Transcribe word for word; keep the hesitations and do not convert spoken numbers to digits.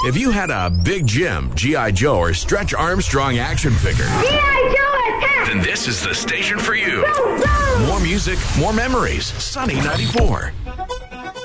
If you had a Big Jim, G I. Joe, or Stretch Armstrong action figure, G I. Joe attack! then this is the station for you. Go, go! More music, more memories. Sunny ninety-four.